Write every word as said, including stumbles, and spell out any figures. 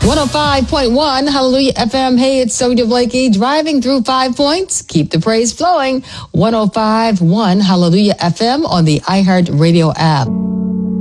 one oh five point one Hallelujah F M. Hey, it's Sonia Blakey driving through Five Points. Keep the praise flowing. one oh five point one Hallelujah F M on the iHeart Radio app.